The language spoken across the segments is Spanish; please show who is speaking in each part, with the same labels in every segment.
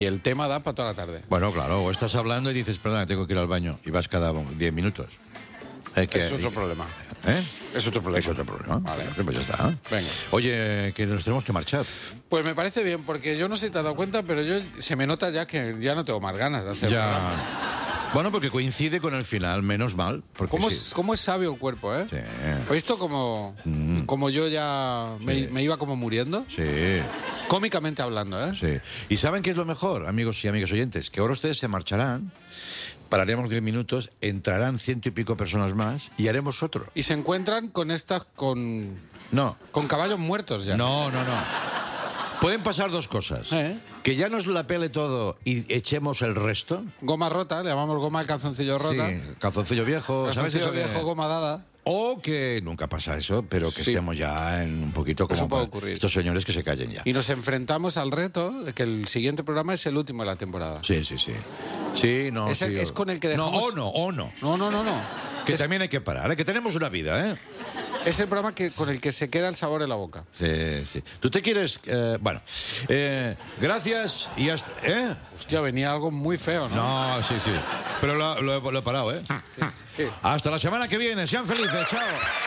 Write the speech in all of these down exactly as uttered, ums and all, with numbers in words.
Speaker 1: Y el tema da para toda la tarde.
Speaker 2: Bueno, claro, o estás hablando y dices, perdona, tengo que ir al baño, y vas cada diez minutos. Es, que,
Speaker 1: es otro
Speaker 2: y,
Speaker 1: problema.
Speaker 2: ¿Eh?
Speaker 1: Es otro problema.
Speaker 2: Es otro problema.
Speaker 1: Vale.
Speaker 2: Pues ya está.
Speaker 1: Venga.
Speaker 2: Oye, que nos tenemos que marchar.
Speaker 1: Pues me parece bien, porque yo no sé si te has dado cuenta, pero yo se me nota ya que ya no tengo más ganas de hacer
Speaker 2: Ya.
Speaker 1: el programa.
Speaker 2: Bueno, porque coincide con el final, menos mal. Porque
Speaker 1: ¿Cómo,
Speaker 2: sí.
Speaker 1: es, ¿Cómo es sabio el cuerpo, eh?
Speaker 2: Sí.
Speaker 1: ¿Has visto como,
Speaker 2: Mm.
Speaker 1: como yo ya me,
Speaker 2: Sí.
Speaker 1: me iba como muriendo?
Speaker 2: Sí,
Speaker 1: Cómicamente hablando, ¿eh?
Speaker 2: sí. ¿Y saben qué es lo mejor, amigos y amigas oyentes? Que ahora ustedes se marcharán, pararemos diez minutos, entrarán ciento y pico personas más y haremos otro.
Speaker 1: Y se encuentran con estas, con,
Speaker 2: No,
Speaker 1: con caballos muertos ya.
Speaker 2: no, no, no. Pueden pasar dos cosas.
Speaker 1: ¿Eh?
Speaker 2: Que ya nos la pele todo y echemos el resto.
Speaker 1: Goma rota, le llamamos goma al calzoncillo rota.
Speaker 2: Sí, calzoncillo viejo, ¿sabes
Speaker 1: Calzoncillo
Speaker 2: eso? que-
Speaker 1: viejo, goma dada.
Speaker 2: O que nunca pasa eso, pero que
Speaker 1: Sí.
Speaker 2: estemos ya en un poquito como
Speaker 1: Eso puede
Speaker 2: para
Speaker 1: ocurrir.
Speaker 2: estos señores que se callen ya.
Speaker 1: Y nos enfrentamos al reto de que el siguiente programa es el último de la temporada.
Speaker 2: Sí, sí, sí. Sí, no.
Speaker 1: Es el-
Speaker 2: sí,
Speaker 1: es
Speaker 2: o-
Speaker 1: con el que dejamos-
Speaker 2: No, o no, o no.
Speaker 1: No, no, no, no.
Speaker 2: Que
Speaker 1: es,
Speaker 2: también hay que parar, ¿eh? Que tenemos una vida, ¿eh?
Speaker 1: es el programa que, con el que se queda el sabor en la boca.
Speaker 2: Sí, sí. ¿Tú te quieres...? eh, bueno, eh, gracias y hasta... ¿Eh?
Speaker 1: Hostia, venía algo muy feo, ¿no?
Speaker 2: No, sí, sí. Pero lo, lo he- lo he parado, ¿eh?
Speaker 1: Sí, sí.
Speaker 2: Hasta la semana que viene. Sean felices. Chao.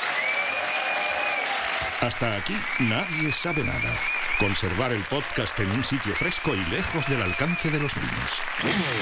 Speaker 3: Hasta aquí nadie sabe nada. Conservar el podcast en un sitio fresco y lejos del alcance de los niños.